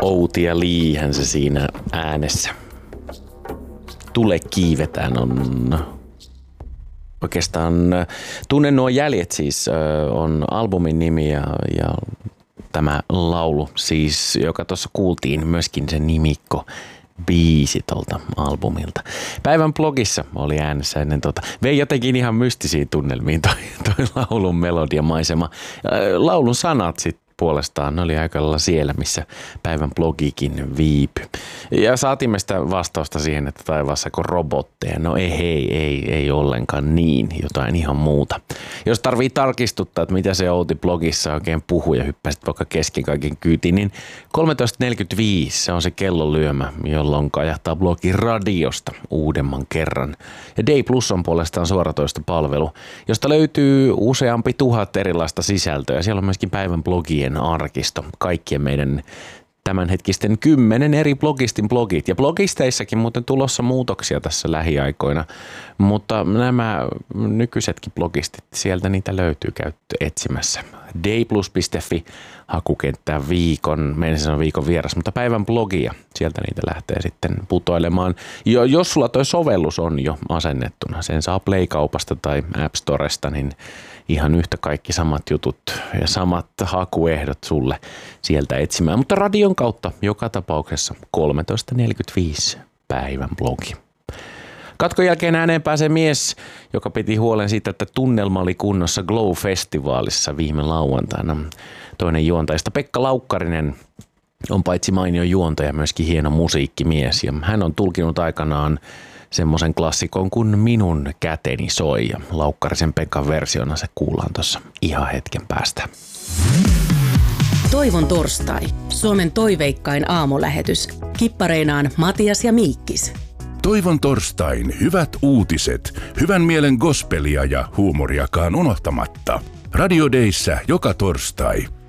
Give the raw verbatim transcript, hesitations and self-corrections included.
Outi ja Liihän se siinä äänessä. Tule kiivetään on oikeastaan, Tunne nuo jäljet siis on albumin nimi ja, ja tämä laulu siis, joka tuossa kuultiin, myöskin se nimikko biisi tuolta albumilta. Päivän blogissa oli äänessä ennen tota. Vei jotenkin ihan mystisiin tunnelmiin toi, toi laulun melodiamaisema. Laulun sanat sitten puolestaan ne oli aika lailla siellä, missä päivän blogikin viipy. Ja saatimme sitä vastausta siihen, että taivaassa robotteja. No ei, ei, ei, ei ollenkaan niin, jotain ihan muuta. Jos tarvii tarkistuttaa, että mitä se Outi blogissa oikein puhuu ja hyppäsit vaikka kesken kaiken kyytiin, niin kolmetoista neljäkymmentäviisi se on se kellonlyömä, jolloin kajahtaa blogi radiosta uudemman kerran. Ja Day Plus on puolestaan suoratoistopalvelu, josta löytyy useampi tuhat erilaista sisältöä. Siellä on myöskin päivän blogien arkisto, kaikkien meidän tämänhetkisten kymmenen eri blogistin blogit. Ja blogisteissakin muuten tulossa muutoksia tässä lähiaikoina, mutta nämä nykyisetkin blogistit, sieltä niitä löytyy, käyttö etsimässä. dayplus piste fi, hakukenttää viikon, meidän on viikon vieras, mutta päivän blogia, sieltä niitä lähtee sitten putoilemaan. Jo, jos sulla toi sovellus on jo asennettuna, sen saa Play-kaupasta tai App Storesta, niin ihan yhtä kaikki samat jutut ja samat hakuehdot sulle sieltä etsimään. Mutta radion kautta joka tapauksessa kolmetoista neljäkymmentäviisi päivän blogi. Katkon jälkeen ääneen pääsee mies, joka piti huolen siitä, että tunnelma oli kunnossa Glow-festivaalissa viime lauantaina. Toinen juontajista Pekka Laukkarinen on paitsi mainio juontaja myöskin hieno musiikkimies ja hän on tulkinut aikanaan semmoisen klassikon kuin Minun käteni soi ja Laukkarisen Pekan versiona se kuullaan tuossa ihan hetken päästä. Toivon torstai. Suomen toiveikkain aamulähetys. Kippareinaan Matias ja Miikkis. Toivon torstain hyvät uutiset, hyvän mielen gospelia ja huumoriakaan unohtamatta. Radio Dayssä joka torstai.